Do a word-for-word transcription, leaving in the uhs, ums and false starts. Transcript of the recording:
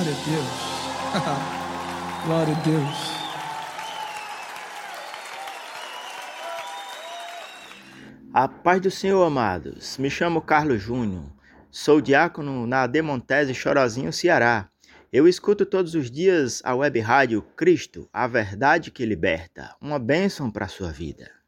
Glória a Deus. Glória a Deus. A paz do Senhor, amados. Me chamo Carlos Júnior. Sou diácono na Demontese Chorozinho, Ceará. Eu escuto todos os dias a web rádio Cristo, a verdade que liberta. Uma bênção para a sua vida.